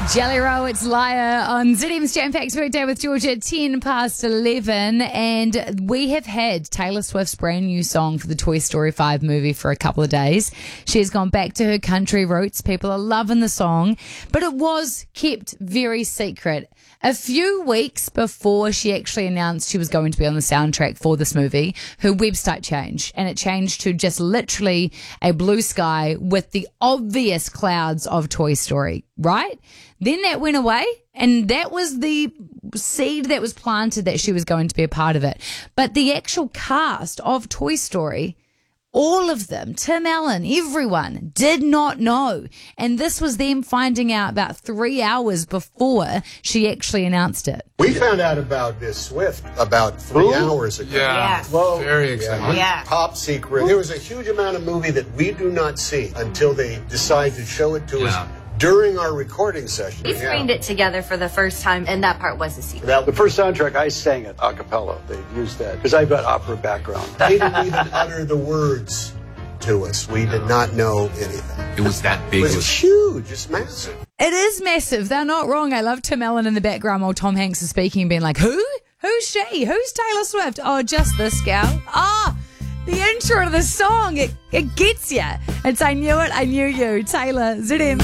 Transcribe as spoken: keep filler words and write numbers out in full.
Jelly Roll, it's Liar on Z M's Jam Packed Workday with Georgia at ten past eleven. And we have had Taylor Swift's brand new song for the Toy Story five movie for a couple of days. She has gone back to her country roots. People are loving the song, but it was kept very secret. A few weeks before she actually announced she was going to be on the soundtrack for this movie, her website changed, and it changed to just literally a blue sky with the obvious clouds of Toy Story, right? Then that went away, and that was the seed that was planted that she was going to be a part of it. But the actual cast of Toy Story, all of them, Tim Allen, everyone, did not know. And this was them finding out about three hours before she actually announced it. We found out about Miss Swift about three Ooh. hours ago. Yeah, Yes. Well, very exciting. Yeah. Top secret. There was a huge amount of movie that we do not see until they decide to show it to Yeah. us during our recording session. We screened it together for the first time, and that part was a secret. That, The first soundtrack, I sang it a cappella. They used that because I've got opera background. they didn't even utter the words to us. We did not know anything. It was that It big. was It was huge. It's massive. It is massive. They're not wrong. I love Tim Allen in the background while Tom Hanks is speaking, being like, who? Who's she? Who's Taylor Swift? Oh, just this gal. Ah, the intro to the song, it, it gets you. It's I Knew It, I Knew You. Taylor, Z M.